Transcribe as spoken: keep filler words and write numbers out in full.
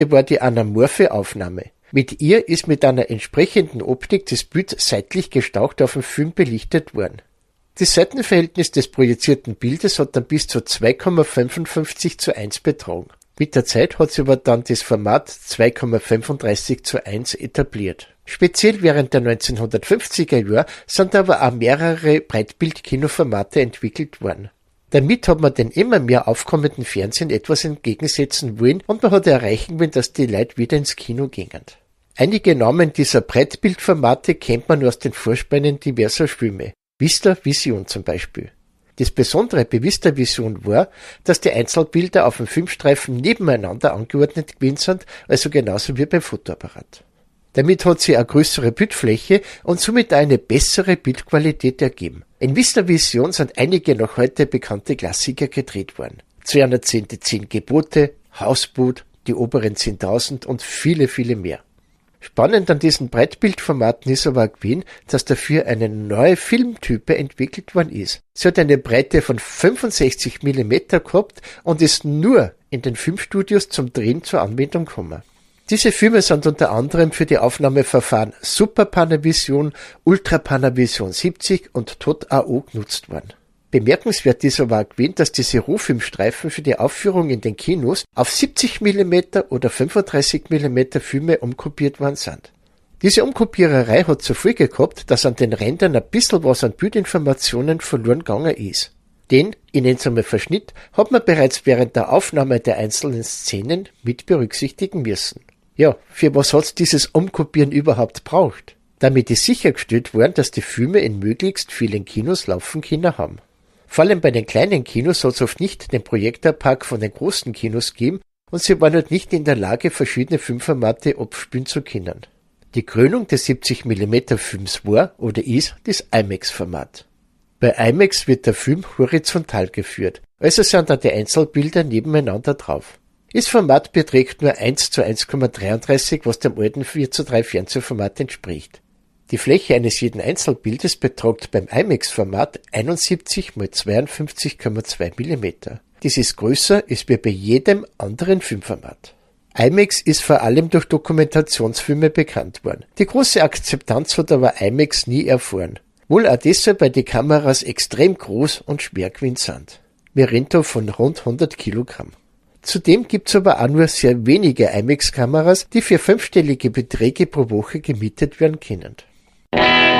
war die anamorphe Aufnahme. Mit ihr ist mit einer entsprechenden Optik das Bild seitlich gestaucht auf dem Film belichtet worden. Das Seitenverhältnis des projizierten Bildes hat dann bis zu zwei Komma fünfundfünfzig zu eins betragen. Mit der Zeit hat sich aber dann das Format zwei Komma fünfunddreißig zu eins etabliert. Speziell während der neunzehnhundertfünfziger Jahre sind aber auch mehrere Breitbild-Kinoformate entwickelt worden. Damit hat man den immer mehr aufkommenden Fernsehen etwas entgegensetzen wollen und man hat erreichen wollen, dass die Leute wieder ins Kino gingen. Einige Namen dieser Breitbildformate kennt man aus den Vorspänen diverser Filme. Vista Vision zum Beispiel. Das Besondere bei Vista Vision war, dass die Einzelbilder auf dem Filmstreifen nebeneinander angeordnet gewesen sind, also genauso wie beim Fotoapparat. Damit hat sie eine größere Bildfläche und somit eine bessere Bildqualität ergeben. In Vista Vision sind einige noch heute bekannte Klassiker gedreht worden. zweihundertzehn die zehn Gebote, Hausboot, die oberen zehntausend und viele, viele mehr. Spannend an diesen Breitbildformaten ist aber auch gewesen, dass dafür eine neue Filmtype entwickelt worden ist. Sie hat eine Breite von fünfundsechzig Millimeter gehabt und ist nur in den Filmstudios zum Drehen zur Anwendung gekommen. Diese Filme sind unter anderem für die Aufnahmeverfahren Super Panavision, Ultra Panavision siebzig und T O D A O genutzt worden. Bemerkenswert ist aber auch gewesen, dass diese Rohfilmstreifen für die Aufführung in den Kinos auf siebzig Millimeter oder fünfunddreißig Millimeter Filme umkopiert worden sind. Diese Umkopiererei hat zur Folge gehabt, dass an den Rändern ein bisschen was an Bildinformationen verloren gegangen ist. Den, in einzelnen Verschnitt, hat man bereits während der Aufnahme der einzelnen Szenen mit berücksichtigen müssen. Ja, für was hat's dieses Umkopieren überhaupt braucht? Damit ist sichergestellt worden, dass die Filme in möglichst vielen Kinos laufen können haben. Vor allem bei den kleinen Kinos soll es oft nicht den Projektorpark von den großen Kinos geben und sie waren halt nicht in der Lage, verschiedene Filmformate abspielen zu können. Die Krönung des siebzig Millimeter Films war oder ist das IMAX-Format. Bei IMAX wird der Film horizontal geführt, also sind da die Einzelbilder nebeneinander drauf. Das Format beträgt nur eins zu eins Komma dreiunddreißig, was dem alten vier zu drei Fernsehformat entspricht. Die Fläche eines jeden Einzelbildes beträgt beim IMAX-Format einundsiebzig mal zweiundfünfzig Komma zwei Millimeter. Dies ist größer als bei jedem anderen Filmformat. IMAX ist vor allem durch Dokumentationsfilme bekannt worden. Die große Akzeptanz hat aber IMAX nie erfahren. Wohl auch deshalb, weil die Kameras extrem groß und schwer gewesen sind. Wir reden da von rund hundert Kilogramm. Zudem gibt's aber auch nur sehr wenige IMAX-Kameras, die für fünfstellige Beträge pro Woche gemietet werden können.